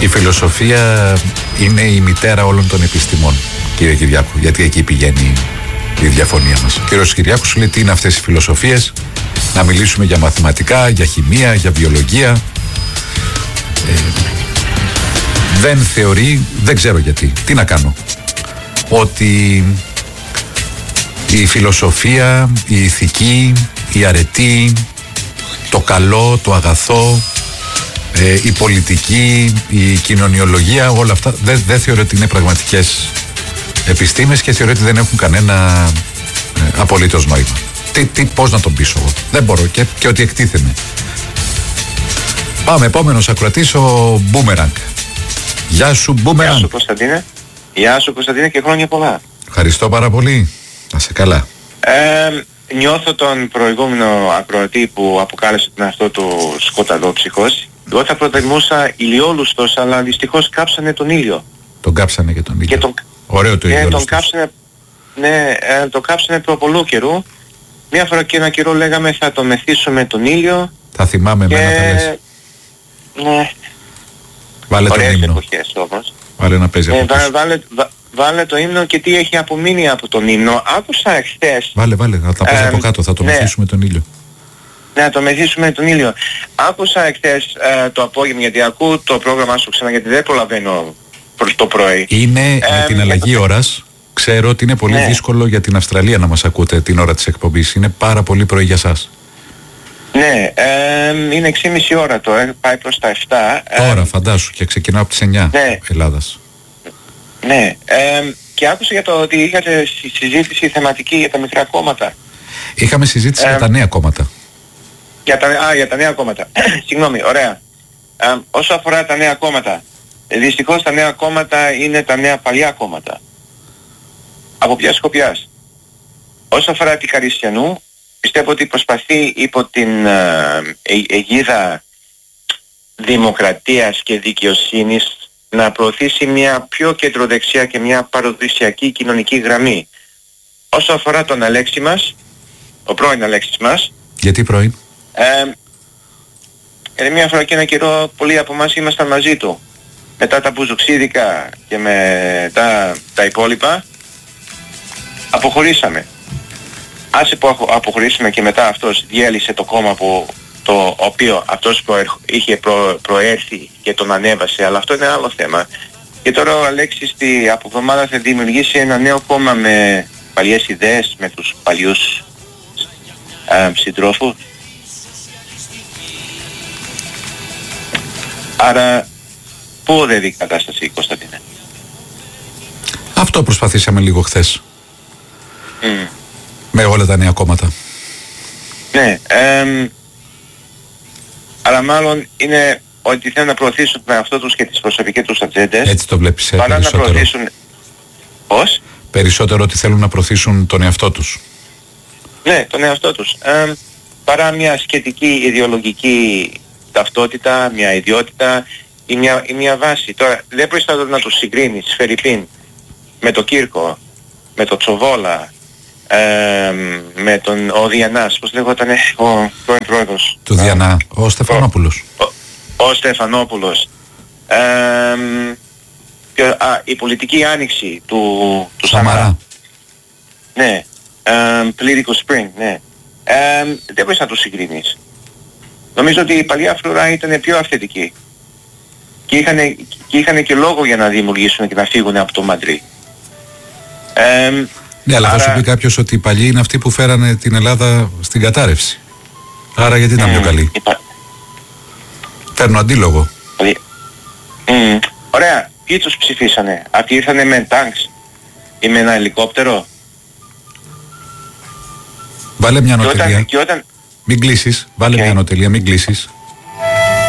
Η φιλοσοφία είναι η μητέρα όλων των επιστημών, κύριε Κυριάκου, γιατί εκεί πηγαίνει η διαφωνία μας. Ο κύριος Κυριάκου σου λέει τι είναι αυτές οι φιλοσοφίες, να μιλήσουμε για μαθηματικά, για χημεία, για βιολογία. Δεν θεωρεί, δεν ξέρω γιατί, τι να κάνω, ότι η φιλοσοφία, η ηθική, η αρετή, το καλό, το αγαθό, η πολιτική, η κοινωνιολογία, όλα αυτά δεν θεωρώ ότι είναι πραγματικές επιστήμες και θεωρώ ότι δεν έχουν κανένα απολύτως νόημα. Πώς να τον πείσω εγώ, δεν μπορώ και ότι εκτίθεμαι. Πάμε, επόμενος ακροατής, ο Μπούμεραγκ. Γεια σου Μπούμεραγκ. Γεια σου Κωνσταντίνε. Γεια σου Κωνσταντίνε και χρόνια πολλά. Ευχαριστώ πάρα πολύ. Να σε καλά. Νιώθω τον προηγούμενο ακροατή που αποκάλεσε τον εαυτό του σκοταδόψυχος. Εγώ θα προτιμούσα ηλιόλουστος, αλλά δυστυχώς κάψανε τον ήλιο. Τον κάψανε και τον ήλιο. Ωραίο το ηλιόλουστος. Τον κάψανε προ πολλού καιρού. Μια φορά και ένα καιρό λέγαμε θα το μεθύσουμε τον ήλιο. Θα θυμάμαι εμένα τα λες. Ναι. Βάλε τον ωραίες ύμνο. εποχές όμως. Βάλε να παίζει από πίσω. Βάλε το ύμνο και τι έχει απομείνει από τον ύμνο. Άκουσα εχθές. Βάλε, θα τα παίζει από κάτω, θα το μεθύσουμε τον ήλιο. Ναι, το μεθύσουμε τον ήλιο. Άκουσα εχθές το απόγευμα, γιατί ακούω το πρόγραμμα σου ξανά, γιατί δεν προλαβαίνω προς το πρωί. Είναι με την αλλαγή ώρας. Ξέρω ότι είναι πολύ δύσκολο για την Αυστραλία να μας ακούτε την ώρα της εκπομπής. Είναι πάρα πολύ πρωί για σας. Ναι, είναι 6,5 ώρα τώρα, πάει προς τα 7. Τώρα φαντάσου και ξεκινάω από τις 9 Ελλάδας. Ναι, και άκουσα για το ότι είχατε συζήτηση θεματική για τα μικρά κόμματα. Είχαμε συζήτηση για τα νέα κόμματα. Για τα νέα κόμματα. Συγγνώμη, ωραία. Όσο αφορά τα νέα κόμματα, δυστυχώς τα νέα κόμματα είναι τα νέα παλιά κόμματα. Από ποιας σκοπιάς? Όσο αφορά τη Χαριστιανού, πιστεύω ότι προσπαθεί υπό την αιγίδα δημοκρατίας και δικαιοσύνης να προωθήσει μια πιο κεντροδεξιά και μια παραδοσιακή κοινωνική γραμμή. Όσο αφορά τον Αλέξη μας, ο πρώην Αλέξης μας. Γιατί πρώην? Μια φορά και ένα καιρό πολλοί από εμάς ήμασταν μαζί του. Μετά τα μπουζουξίδικα και μετά τα υπόλοιπα, αποχωρήσαμε. Άσε που αποχωρήσαμε και μετά αυτός διέλυσε το κόμμα το οποίο αυτός είχε προέρθει και τον ανέβασε, αλλά αυτό είναι άλλο θέμα. Και τώρα ο Αλέξης από εβδομάδα θα δημιουργήσει ένα νέο κόμμα με παλιές ιδέες, με τους παλιούς συντρόφους. Άρα πού οδεύει η κατάσταση, Κωνσταντίνε? Αυτό προσπαθήσαμε λίγο χθες. Με όλα τα νέα κόμματα. Ναι, αλλά μάλλον είναι ότι θέλουν να προωθήσουν τον εαυτό τους και τις προσωπικές τους ατζέντες. Έτσι το βλέπεις παρά περισσότερο. Να προωθήσουν... Πώς? Περισσότερο ότι θέλουν να προωθήσουν τον εαυτό τους. Ναι, τον εαυτό τους. Παρά μια σχετική ιδεολογική ταυτότητα, μια ιδιότητα ή μια βάση. Τώρα δεν προστατεύω να τους συγκρίνεις, Φερρυπίν, με τον Κύρκο, με τον Τσοβόλα, με τον ο Διανάς, πώς λέγονταν ο πρώην πρόεδρος του Διανά, ο Στεφανόπουλος. Ο Στεφανόπουλος. Η πολιτική άνοιξη του Σαμαρά. Ναι. Political Spring, ναι. Δεν μπορείς να τους συγκρίνεις. Νομίζω ότι η παλιά φρουρά ήταν πιο αυθεντική. Και είχαν και λόγο για να δημιουργήσουν και να φύγουν από το Μαντρί. Ναι, αλλά θα σου πει κάποιος ότι οι παλιοί είναι αυτοί που φέρανε την Ελλάδα στην κατάρρευση. Άρα γιατί ήταν πιο καλοί? Παίρνω αντίλογο. Ωραία. Ποιοι τους ψηφίσανε? Αυτοί ήρθανε με τάγκς ή με ένα ελικόπτερο? Βάλε μια νοτελεία. Μην κλείσεις. Βάλε μια νοτελεία, μην κλείσεις.